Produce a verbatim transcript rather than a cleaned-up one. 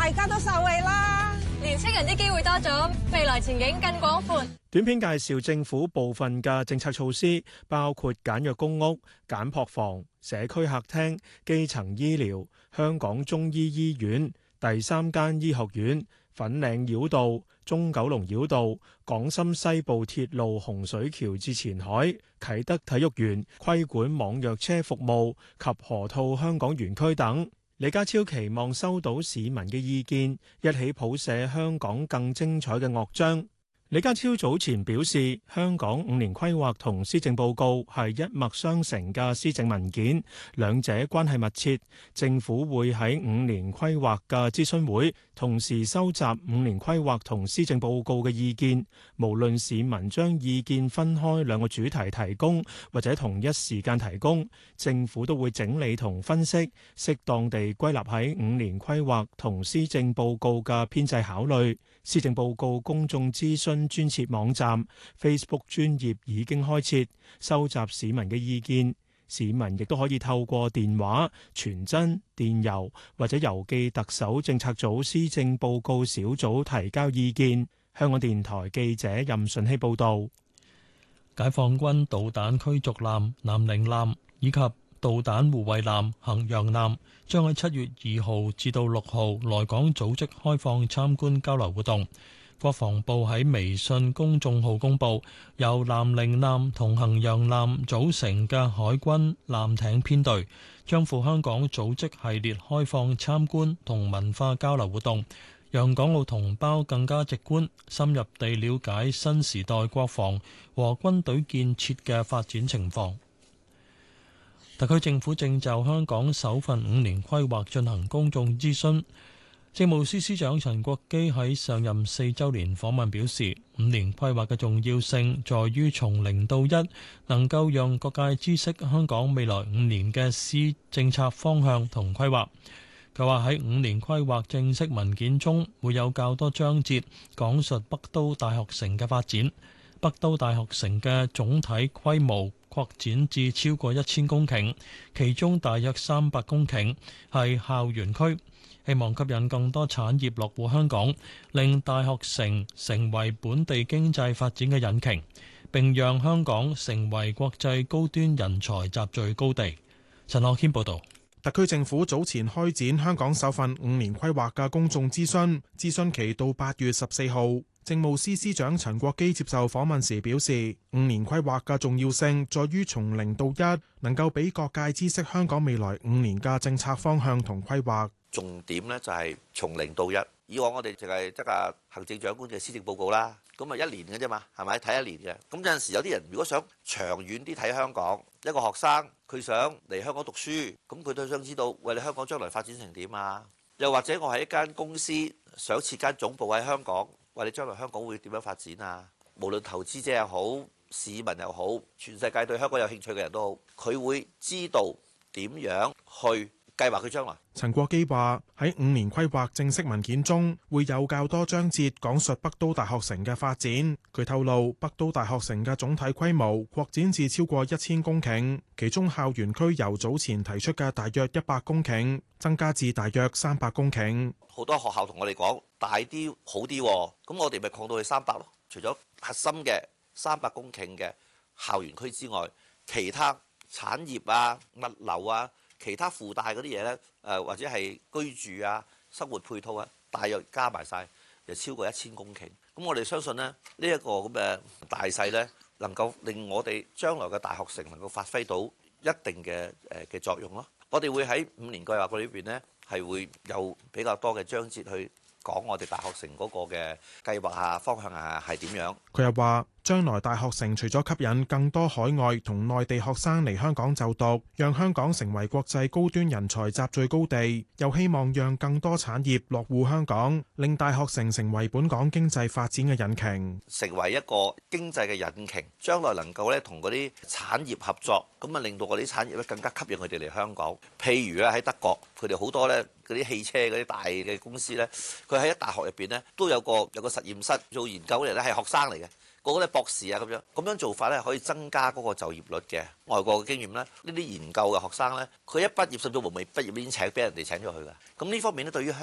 大家都受惠啦。 年青人啲機會多咗，未來前景更廣闊。 短片介紹政府部分嘅政策措施，包括簡約公屋、簡樸房、社區客廳、基層醫療、香港中醫醫院、第三間醫學院、粉嶺繞道、中九龍繞道、港深西部鐵路洪水橋至前海、啟德體育園、規管網約車服務及河套香港園區等。李家超期望收到市民嘅意見，一起譜寫香港更精彩嘅樂章。李家超早前表示，香港五年規劃同施政報告係一脈相承嘅施政文件，兩者關係密切。政府會喺五年規劃嘅諮詢會同時收集五年規劃同施政報告嘅意見，無論市民將意見分開兩個主題提供，或者同一時間提供，政府都會整理同分析，適當地歸納喺五年規劃同施政報告嘅編制考慮。施政報告公眾諮詢專設網站 Facebook 專頁已經開設，收集市民嘅意見。市民亦都可以透過電話、傳真、電郵或者郵寄特首政策組施政報告小組提交意見。香港電台記者任順希報導。 解放軍導彈驅逐艦南寧艦以及導彈護衛艦衡陽艦將喺七月二號至到六號來港組織開放參觀交流活動。國防部喺微信公眾號公佈，由南寧艦同衡陽艦組成嘅海軍艦艇編隊，將赴香港組織系列開放參觀同文化交流活動，讓港澳同胞更加直觀、深入地了解新時代國防和軍隊建設嘅發展情況。特區政府正就香港首份五年規劃進行公眾諮詢。政務司司長陳國基喺上任四週年訪問表示，五年規劃嘅重要性在於從零到一，能夠讓各界知悉香港未來五年嘅施政策方向同規劃。佢話喺五年規劃正式文件中會有較多章節講述北都大學城嘅發展。北都大學城嘅總體規模擴展至超過一千公頃，其中大約三百公頃係校園區，希望吸引更多產業落戶香港，令大學城成為本地經濟發展嘅引擎，並讓香港成為國際高端人才集聚高地。陳樂謙報導。 特區政府早前開展香港首份五年規劃嘅公眾諮詢，諮詢期到八月十四號。政務司司長陳國基接受訪問時表示，五年規劃嘅重要性在於從零到一，能夠俾各界知悉香港未來五年嘅政策方向同規劃。 重點呢就係從零到一。以往我哋淨係得個行政長官嘅施政報告啦，咁啊一年嘅啫嘛，係咪睇一年嘅？咁有陣時有啲人如果想長遠啲睇香港，一個學生佢想嚟香港讀書，咁佢都想知道，喂，你香港將來發展成點啊？又或者我係一間公司想設間總部喺香港。話你將來香港會點樣發展啊？無論投資者又好，市民又好，全世界對香港有興趣嘅人都好，佢會知道點樣去計劃佢將來。 陳國基話喺五年規劃正式文件中會有較多章節講述北都大學城嘅發展。佢透露，北都大學城嘅總體規模擴展至超過一千公頃，其中校園區由早前提出嘅大約一百公頃增加至大約三百公頃。 好多學校同我哋講大啲好啲，咁我哋咪擴到去三百咯。除咗核心嘅三百公頃嘅校園區之外，其他產業啊、物流啊、其他附帶嗰啲嘢呢，誒或者係居住啊、生活配套啊，大約加埋晒，就超過一千公頃。咁我哋相信呢，呢一個咁嘅大勢呢，能夠令我哋將來嘅大學城能夠發揮到一定嘅誒嘅作用咯。我哋會喺五年計劃嗰裏邊呢，係會有比較多嘅章節去講我哋大學城嗰個嘅計劃啊、方向啊係點樣。 佢又話，將來大學城除咗吸引更多海外同內地學生嚟香港就讀，讓香港成為國際高端人才集聚高地，又希望讓更多產業落戶香港，令大學城成為本港經濟發展嘅引擎， 成為一個經濟嘅引擎。將來能夠咧同嗰啲產業合作，咁啊令到嗰啲產業咧更加吸引佢哋嚟香港。譬如咧喺德國，佢哋好多咧嗰啲汽車嗰啲大嘅公司咧，佢喺大學入邊咧都有個有個實驗室做研究嚟咧，係學生嚟嘅。個個都係博士啊，咁樣咁樣做法咧，可以增加嗰個就業率嘅。外國嘅經驗咧，呢啲研究嘅學生咧，佢一畢業甚至乎未畢業已經請俾人哋請咗去㗎。咁呢方面咧，對於香